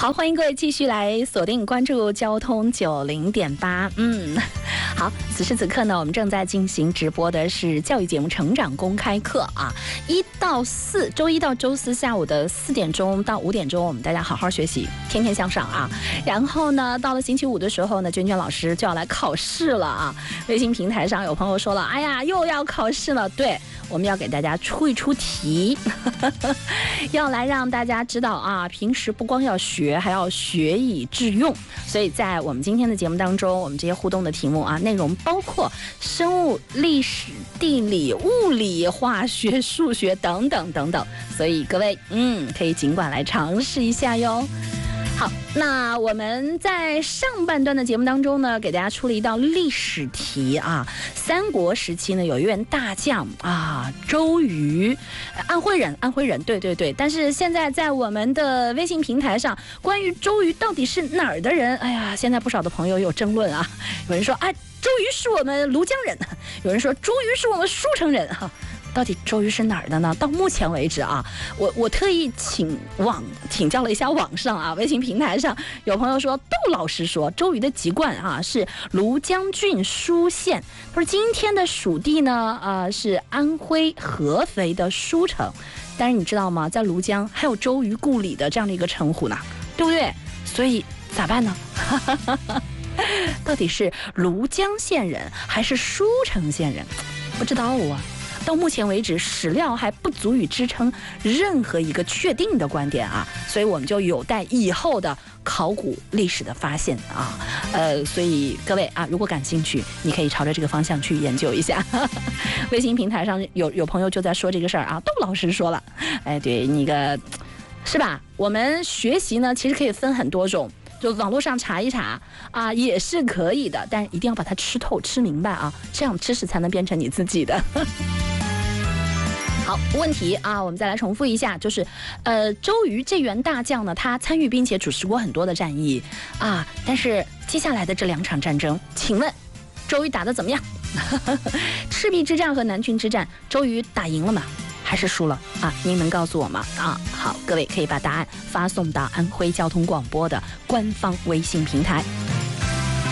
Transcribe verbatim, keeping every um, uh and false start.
好，欢迎各位继续来锁定关注交通九零点八。嗯，好，此时此刻呢，我们正在进行直播的是教育节目《成长公开课》啊，一到四，周一到周四下午的四点钟到五点钟，我们大家好好学习，天天向上啊。然后呢，到了星期五的时候呢，娟娟老师就要来考试了啊。微信平台上有朋友说了，哎呀，又要考试了。对，我们要给大家出一出题，要来让大家知道啊，平时不光要学，还要学以致用。所以在我们今天的节目当中，我们这些互动的题目啊，内容包括生物、历史、地理、物理、化学、数学等等等等。所以各位，嗯，可以尽管来尝试一下哟。好，那我们在上半段的节目当中呢，给大家出了一道历史题啊。三国时期呢，有一员大将啊，周瑜，安徽人，安徽人，对对对。但是现在在我们的微信平台上，关于周瑜到底是哪儿的人，哎呀，现在不少的朋友有争论啊。有人说，哎，周瑜是我们庐江人；有人说，周瑜是我们舒城人哈。到底周瑜是哪儿的呢？到目前为止啊，我我特意请网请教了一下网上啊，微信平台上有朋友说，窦老师说周瑜的籍贯啊是庐江郡舒县，他说今天的属地呢呃是安徽合肥的舒城，但是你知道吗？在庐江还有周瑜故里的这样的一个称呼呢，对不对？所以咋办呢？到底是庐江县人还是舒城县人？不知道啊。到目前为止，史料还不足以支撑任何一个确定的观点啊，所以我们就有待以后的考古历史的发现啊。呃，所以各位啊，如果感兴趣，你可以朝着这个方向去研究一下。微信平台上有有朋友就在说这个事儿啊，窦老师说了，哎，对，那个是吧？我们学习呢，其实可以分很多种。就网络上查一查啊，也是可以的，但一定要把它吃透、吃明白啊，这样知识才能变成你自己的。好，问题啊，我们再来重复一下，就是，呃，周瑜这员大将呢，他参与并且主持过很多的战役啊，但是接下来的这两场战争，请问周瑜打得怎么样？赤壁之战和南郡之战，周瑜打赢了吗？还是输了啊？您能告诉我吗？啊，好，各位可以把答案发送到安徽交通广播的官方微信平台。